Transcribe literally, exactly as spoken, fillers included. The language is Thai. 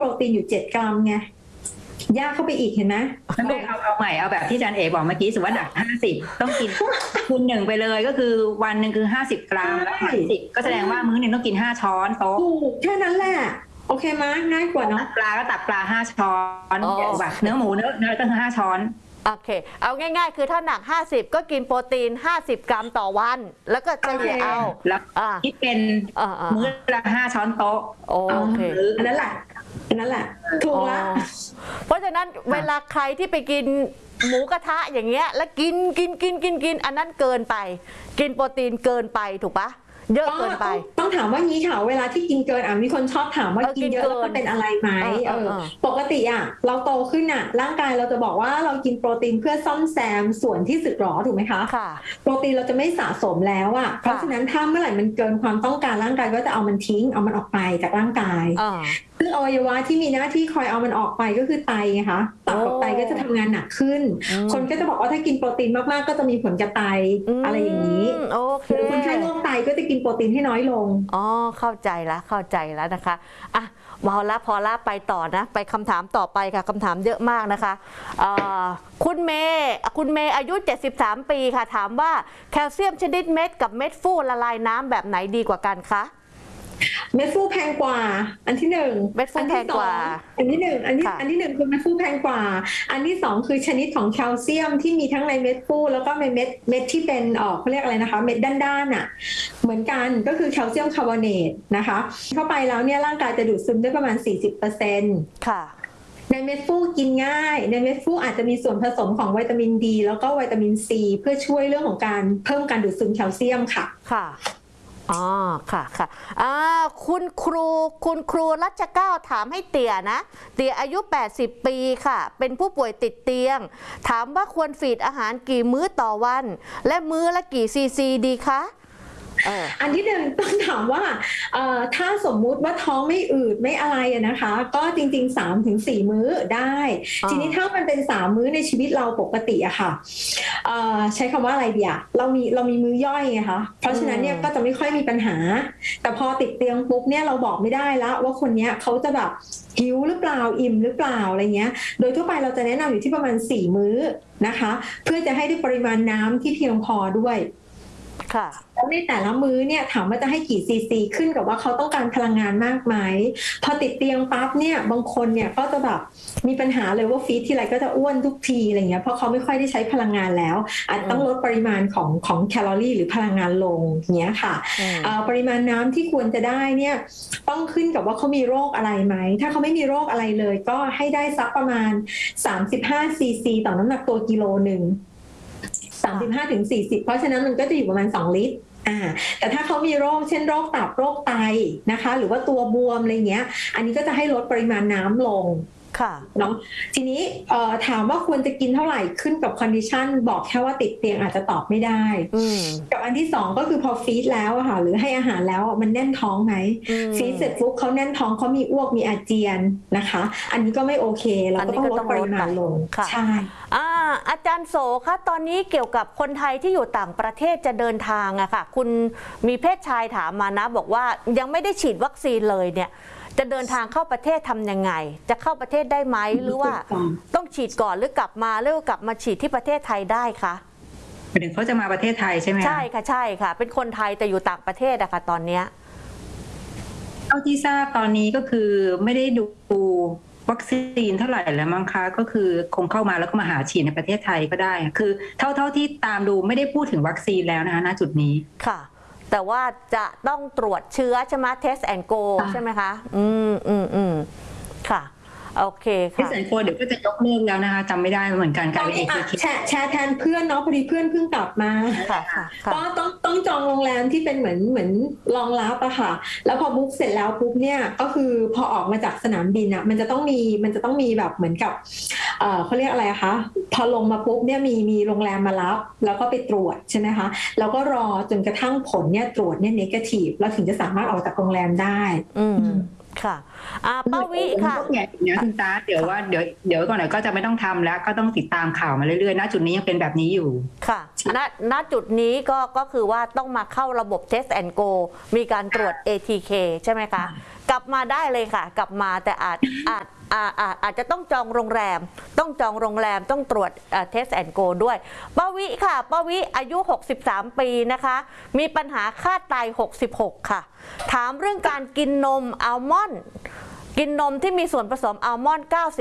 รตีนอยู่เจ็ดกรัมไงยากเข้าไปอีกเห็นไหมไม่เอาเอาใหม่เอาแบบที่อาจารย์เอกบอกเมื่อกี้สมมติว่าดักห้าสิบต้องกินคูณหนึ่งไปเลยก็คือวันหนึ่งคือห้าสิบกรัมแล้วหารสิบก็แสดงว่ามื้อหนึ่งต้องกินห้าช้อนโต๊ะแค่นั้นแหละโอเคไหมง่ายกว่าเนาะปลาก็ตักปลาห้าช้อนแบบเนื้อหมูเนื้อเนื้อก็คือห้าช้อนโอเคเอาง่ายๆคือถ้าหนักห้าสิบก็กินโปรตีนห้าสิบกรัมต่อวันแล้วก็เฉลี่ยเอาแล้วคิดเป็นมื้อละห้าช้อนโต๊ะโอเคนั่นแหละนั่นแหละถูกละเพราะฉะนั้นเวลาใครที่ไปกินหมูกระทะอย่างเงี้ยแล้วกินกินกินกินกินอันนั้นเกินไปกินโปรตีนเกินไปถูกปะเยอะเกินไปต้องถามว่างี้ค่ะเวลาที่กินเกินอ่ะมีคนชอบถามว่ากินเยอะแล้วมันเป็นอะไรไหมเออปกติอ่ะเราโตขึ้นอ่ะร่างกายเราจะบอกว่าเรากินโปรตีนเพื่อซ่อมแซมส่วนที่สึกหรอถูกไหมคะค่ะโปรตีนเราจะไม่สะสมแล้วอ่ะเพราะฉะนั้นถ้าเมื่อไหร่มันเกินความต้องการร่างกายก็จะเอามันทิ้งเอามันออกไปจากร่างกายซึ่งอวัยวะที่มีหน้าที่คอยเอามันออกไปก็คือไตไงคะตับกับไตก็จะทำงานหนักขึ้นคนก็จะบอกว่าถ้ากินโปรตีนมากๆก็จะมีผลกับไตอะไรอย่างนี้หรือคนไข้โรคไตก็จะกินโปรตีนให้น้อยลงอ๋อเข้าใจแล้วเข้าใจแล้วนะคะอ่ะพอละพอละไปต่อนะไปคำถามต่อไปค่ะคำถามเยอะมากนะคะคุณเมย์คุณเมย์อายุเจ็ดสิบสามปีค่ะถามว่าแคลเซียมชนิดเม็ดกับเม็ดฟูละลายน้ำแบบไหนดีกว่ากันคะเม็ดฟูแพงกว่าอันที่หนึ่งเม็ดฟูแพงกว่าอันที่หนึ่งอันที่อันที่หนึ่งคือเม็ดฟูแพงกว่าอันที่สองคือชนิดของแคลเซียมที่มีทั้งในเม็ดฟูแล้วก็ในเม็ดเม็ดที่เป็นออกเขาเรียกอะไรนะคะเม็ดด้านๆอ่ะเหมือนกันก็คือแคลเซียมคาร์บอเนตนะคะเข้าไปแล้วเนี่ยร่างกายจะดูดซึมได้ประมาณ สี่สิบเปอร์เซ็นต์ ค่ะในเม็ดฟูกินง่ายในเม็ดฟูอาจจะมีส่วนผสมของวิตามินดีแล้วก็วิตามินซีเพื่อช่วยเรื่องของการเพิ่มการดูดซึมแคลเซียมค่ะค่ะอ๋อค่ะค่ะอ่าคุณครูคุณครูรัชเก้าถามให้เตี่ยนะเตี่ยอายุแปดสิบปีค่ะเป็นผู้ป่วยติดเตียงถามว่าควรฟีดอาหารกี่มื้อต่อวันและมื้อละกี่ซีซีดีคะอันที่หนึ่งต้องถามว่าถ้าสมมุติว่าท้องไม่อืดไม่อะไรนะคะก็จริงๆ สามถึงสี่ มื้อได้ทีนี้ถ้ามันเป็นสามมื้อในชีวิตเราปกติอะค่ะใช้คำว่าอะไรดีอะเรามีเรามีมื้อย่อยไงคะเพราะฉะนั้นเนี่ยก็จะไม่ค่อยมีปัญหาแต่พอติดเตียงปุ๊บเนี่ยเราบอกไม่ได้แล้วว่าคนนี้เขาจะแบบหิวหรือเปล่าอิ่มหรือเปล่าอะไรเงี้ยโดยทั่วไปเราจะแนะนำอยู่ที่ประมาณสี่มื้อนะคะเพื่อจะให้ได้ปริมาณน้ำที่เพียงพอด้วยแล้วในแต่ละมื้อเนี่ยถามว่าจะให้กี่ซีซีขึ้นกับว่าเขาต้องการพลังงานมากไหมพอติดเตียงปั๊บเนี่ยบางคนเนี่ยก็จะแบบมีปัญหาเลยว่าฟีดทีไรก็จะอ้วนทุกทีอะไรเงี้ยเพราะเขาไม่ค่อยได้ใช้พลังงานแล้วอาจต้องลดปริมาณของของแคลอรี่หรือพลังงานลงเงี้ยค่ะปริมาณน้ำที่ควรจะได้เนี่ยต้องขึ้นกับว่าเขามีโรคอะไรไหมถ้าเขาไม่มีโรคอะไรเลยก็ให้ได้สักประมาณสามสิบห้าซีซีต่อน้ำหนักตัวกิโลหนึ่งสามสิบห้าถึงสี่สิบเพราะฉะนั้นมันก็จะอยู่ประมาณสองลิตรอ่าแต่ถ้าเขามีโรคเช่นโรคตับโรคไตนะคะหรือว่าตัวบวมอะไรเงี้ยอันนี้ก็จะให้ลดปริมาณน้ำลงค่ะเนาะทีนี้ถามว่าควรจะกินเท่าไหร่ขึ้นกับคอนดิชันบอกแค่ว่าติดเตียงอาจจะตอบไม่ได้กับอันที่สองก็คือพอฟีดแล้วอะค่ะหรือให้อาหารแล้วมันแน่นท้องไหมฟีดเสร็จปุ๊บเขาแน่นท้องเขามีอ้วกมีอาเจียนนะคะอันนี้ก็ไม่โอเคเราก็ต้องลดปริมาณลงใช่อ่าอาจารย์โสคะตอนนี้เกี่ยวกับคนไทยที่อยู่ต่างประเทศจะเดินทางอะค่ะคุณมีเพศชายถามมานะบอกว่ายังไม่ได้ฉีดวัคซีนเลยเนี่ยจะเดินทางเข้าประเทศทำยังไงจะเข้าประเทศได้ไหมหรือว่าต้องฉีดก่อนหรือกลับมาหรือกลับมาฉีดที่ประเทศไทยได้คะหมายถึงเขาจะมาประเทศไทยใช่ไหมใช่ค่ะใช่ค่ะเป็นคนไทยแต่อยู่ต่างประเทศอะค่ะตอนเนี้ยเท่าที่ทราบตอนนี้ก็คือไม่ได้ดูวัคซีนเท่าไหร่แล้วมั้งคะก็คือคงเข้ามาแล้วก็มาหาฉีดในประเทศไทยก็ได้คือเท่าเท่าที่ตามดูไม่ได้พูดถึงวัคซีนแล้วนะคะณจุดนี้ค่ะแต่ว่าจะต้องตรวจเชื้อใช่ไหม test and go ใช่ไหมคะอืมอืมอืมค่ะโอเคค่ะ test and go เดี๋ยวก็จะยกเลิกแล้วนะคะจำไม่ได้เหมือนกันการเอทีแชร์แชร์แทนเพื่อนเนาะพอดีเพื่อนเพิ่งกลับมาก็ต้องต้องจองโรงแรมที่เป็นเหมือนเหมือนรองรับอะค่ะแล้วพอบุ๊กเสร็จแล้วปุ๊บเนี่ยก็คือพอออกมาจากสนามบินอะมันจะต้องมีมันจะต้องมีแบบเหมือนกับเออเขาเรียกอะไรคะพอลงมาปุ๊บเนี่ยมีมีโรงแรมมารับแล้วก็ไปตรวจใช่ไหมคะแล้วก็รอจนกระทั่งผลเนี่ยตรวจเนี่ยเนกาทีฟแล้วถึงจะสามารถออกจากโรงแรมได้อืมค่ะอ่าป้าวิค่ะก็เนี่ยอย่างนี้คุณตาเดี๋ยวว่าเดี๋ยวเดี๋ยวก่อนหน่อยก็จะไม่ต้องทำแล้วก็ต้องติดตามข่าวมาเรื่อยๆณจุดนี้ยังเป็นแบบนี้อยู่ค่ะณณจุดนี้ก็ก็คือว่าต้องมาเข้าระบบ Test and Go มีการตรวจ เอ ที เค ใช่ไหมคะกลับมาได้เลยค่ะ กลับมาแต่อาจอาจอาจอาจอาจจะต้องจองโรงแรม ต้องจองโรงแรมต้องตรวจ Test and Go ด้วยป้าวิค่ะป้าวิอายุหกสิบสามปีนะคะมีปัญหาค่าไตหกสิบหกค่ะถามเรื่องการกินนมอัลมอนด์กินนมที่มีส่วนผสมอัลมอนด์